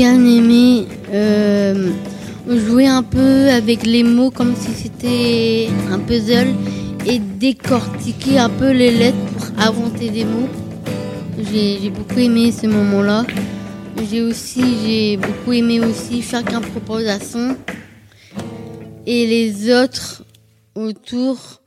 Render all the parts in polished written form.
Bien aimé jouer un peu avec les mots comme si c'était un puzzle et décortiquer un peu les lettres pour inventer des mots. J'ai beaucoup aimé ce moment-là. J'ai beaucoup aimé aussi chacun propose un son et les autres autour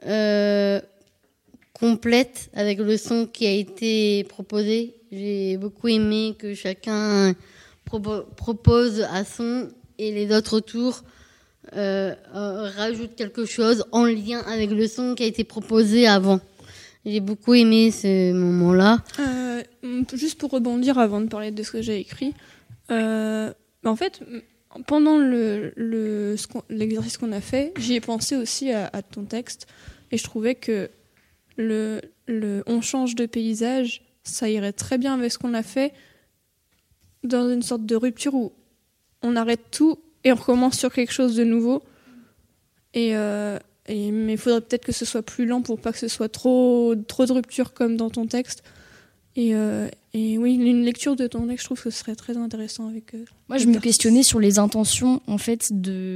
complètent avec le son qui a été proposé. J'ai beaucoup aimé que chacun propose un son et les autres autour rajoutent quelque chose en lien avec le son qui a été proposé avant. J'ai beaucoup aimé ce moment-là. Juste pour rebondir avant de parler de ce que j'ai écrit, en fait, pendant l'exercice qu'on a fait, j'y ai pensé aussi à ton texte et je trouvais que on change de paysage, ça irait très bien avec ce qu'on a fait dans une sorte de rupture où on arrête tout et on recommence sur quelque chose de nouveau. Mais il faudrait peut-être que ce soit plus lent pour pas que ce soit trop de rupture comme dans ton texte. Et oui, une lecture de ton texte, je trouve que ce serait très intéressant avec. Moi, je me questionnais sur les intentions en fait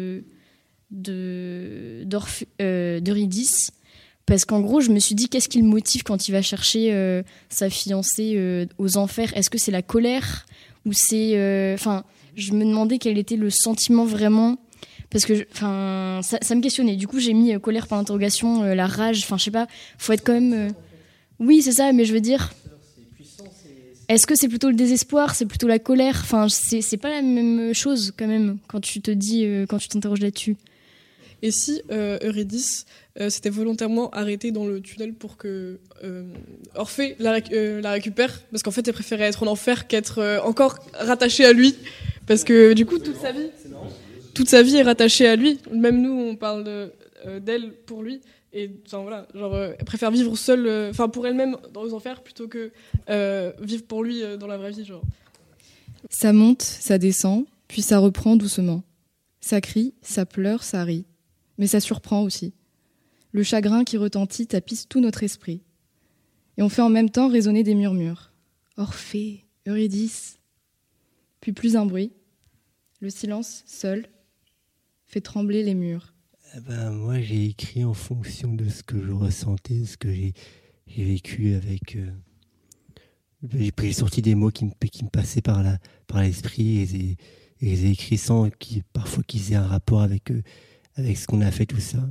d'Eurydice, parce qu'en gros, je me suis dit qu'est-ce qui le motive quand il va chercher sa fiancée aux enfers. Est-ce que c'est la colère ou c'est, je me demandais quel était le sentiment vraiment. Parce que ça me questionnait. Du coup, j'ai mis colère par interrogation, la rage. Je sais pas. Faut être quand même. Oui, c'est ça. Mais je veux dire. Est-ce que c'est plutôt le désespoir, c'est plutôt la colère ? C'est pas la même chose quand même quand tu te dis, quand tu t'interroges là-dessus. Et si Eurydice s'était volontairement arrêtée dans le tunnel pour que Orphée la récupère, parce qu'en fait, elle préférait être en enfer qu'être encore rattachée à lui, parce que du coup, toute sa vie est rattachée à lui. Même nous, on parle d'elle pour lui. Et voilà, elle préfère vivre seule, pour elle-même dans les enfers plutôt que vivre pour lui dans la vraie vie. Ça monte, ça descend, puis ça reprend doucement. Ça crie, ça pleure, ça rit. Mais ça surprend aussi. Le chagrin qui retentit tapisse tout notre esprit. Et on fait en même temps résonner des murmures. Orphée, Eurydice. Puis plus un bruit. Le silence, seul, fait trembler les murs. Moi, j'ai écrit en fonction de ce que je ressentais, ce que j'ai vécu avec... J'ai sorti des mots qui me passaient par l'esprit et je les ai écrits sans parfois qu'ils aient un rapport avec ce qu'on a fait, tout ça.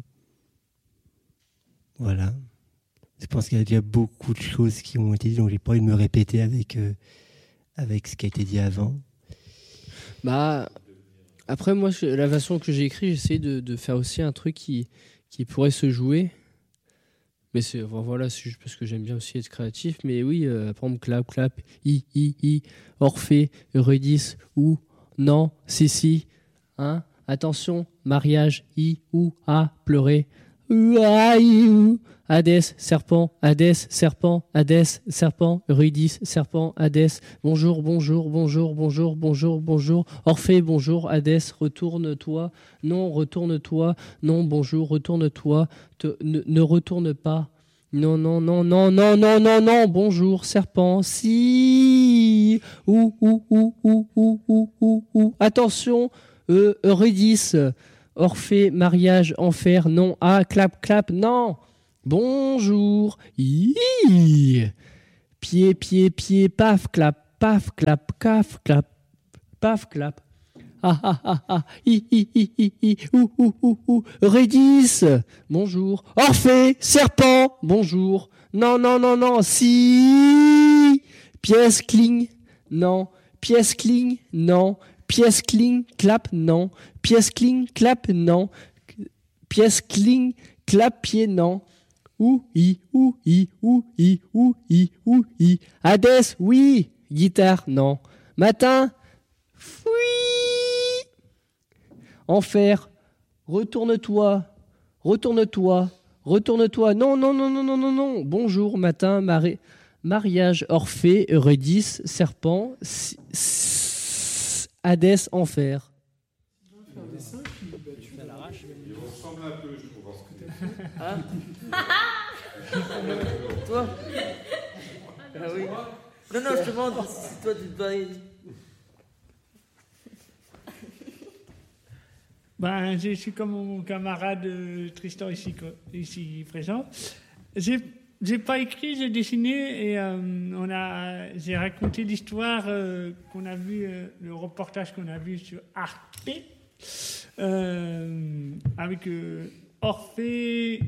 Voilà. Je pense qu'il y a déjà beaucoup de choses qui ont été dites, donc j'ai pas envie de me répéter avec ce qui a été dit avant. Après, moi, la façon que j'ai écrit, j'essaie de faire aussi un truc qui pourrait se jouer. Mais c'est juste parce que j'aime bien aussi être créatif. Mais oui, par exemple, clap, Orphée, Eurydice, ou, non, si, hein, attention, mariage, ou, pleurer, Hadès, serpent, Eurydice, serpent, Hadès, bonjour, Orphée, bonjour, Hadès, retourne-toi, non, bonjour, retourne-toi, ne retourne pas, non, bonjour, serpent, si, attention, Eurydice, Orphée, mariage, enfer, non, clap, non, bonjour, pied, paf, clap, caf, clap, paf, clap, Eurydice, bonjour, Orphée, serpent, bonjour, non, si, pièce cling, non, pièce cling, non, pièce cling, clap, non, pièce cling, clap, non, pièce cling, clap, pied, non, Hadès, oui, guitare, non, matin, oui, enfer, retourne-toi, non, bonjour, matin, mariage, Orphée, Eurydice, serpent, Hadès, enfer. Tu l'arraches. Il ressemble un peu, je trouve, en ce que tu as fait. Toi Ah oui. Non, je te demande si toi tu dois. Je suis comme mon camarade Tristan ici présent. J'ai pas écrit, j'ai dessiné et j'ai raconté l'histoire qu'on a vu, le reportage qu'on a vu sur Arte avec Orphée,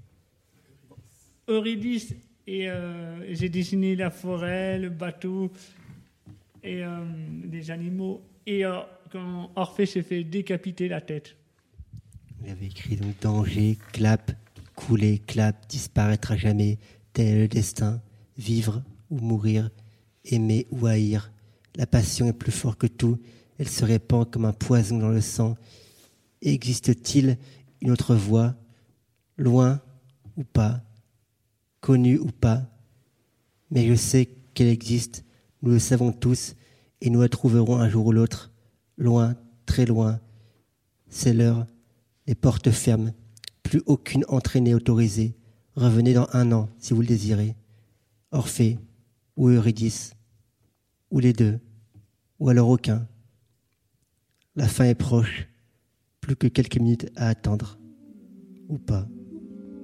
Eurydice et j'ai dessiné la forêt, le bateau et des animaux et quand Orphée s'est fait décapiter la tête. Vous avez écrit donc danger, clap, couler, clap, disparaître à jamais, tel est le destin, vivre ou mourir, aimer ou haïr. La passion est plus forte que tout, elle se répand comme un poison dans le sang. Existe-t-il une autre voie, loin ou pas, connue ou pas? Mais je sais qu'elle existe, nous le savons tous, et nous la trouverons un jour ou l'autre, loin, très loin. C'est l'heure, les portes ferment, plus aucune entrée n'est autorisée. Revenez dans 1 an, si vous le désirez. Orphée, ou Eurydice, ou les deux, ou alors aucun. La fin est proche, plus que quelques minutes à attendre, ou pas.